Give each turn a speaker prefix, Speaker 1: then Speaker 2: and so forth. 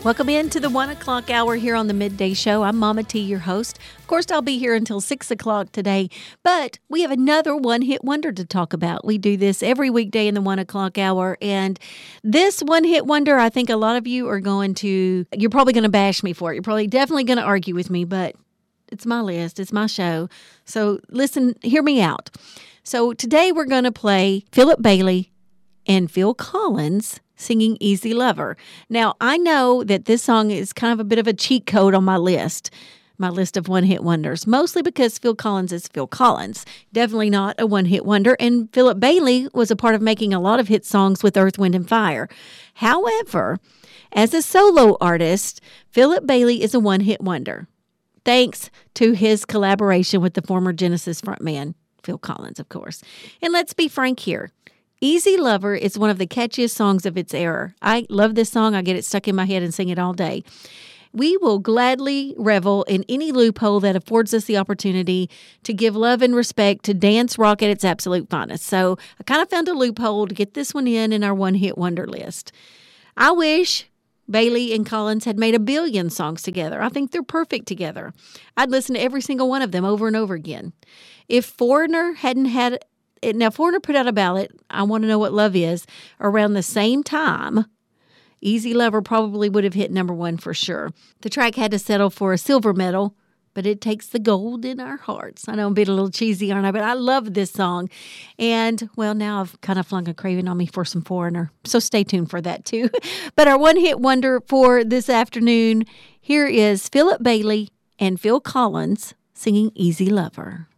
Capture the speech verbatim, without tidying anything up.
Speaker 1: Welcome into the one o'clock hour here on the Midday Show. I'm Mama T, your host. Of course, I'll be here until six o'clock today, but we have another one-hit wonder to talk about. We do this every weekday in the one o'clock hour, and this one-hit wonder, I think a lot of you are going to, you're probably going to bash me for it. You're probably definitely going to argue with me, but it's my list. It's my show. So listen, hear me out. So today we're going to play Philip Bailey and Phil Collins singing Easy Lover. Now, I know that this song is kind of a bit of a cheat code on my list, my list of one-hit wonders, mostly because Phil Collins is Phil Collins, definitely not a one-hit wonder, and Philip Bailey was a part of making a lot of hit songs with Earth, Wind and Fire. However, as a solo artist, Philip Bailey is a one-hit wonder, thanks to his collaboration with the former Genesis frontman, Phil Collins, of course. And let's be frank here. Easy Lover is one of the catchiest songs of its era. I love this song. I get it stuck in my head and sing it all day. We will gladly revel in any loophole that affords us the opportunity to give love and respect to dance rock at its absolute finest. So I kind of found a loophole to get this one in in our one-hit wonder list. I wish Bailey and Collins had made a billion songs together. I think they're perfect together. I'd listen to every single one of them over and over again. If Foreigner hadn't had Now, Foreigner put out a ballad, I Want to Know What Love Is, around the same time, Easy Lover probably would have hit number one for sure. The track had to settle for a silver medal, but it takes the gold in our hearts. I know I'm being a little cheesy, aren't I? But I love this song. And, well, now I've kind of flung a craving on me for some Foreigner. So stay tuned for that, too. But our one-hit wonder for this afternoon, here is Philip Bailey and Phil Collins singing Easy Lover.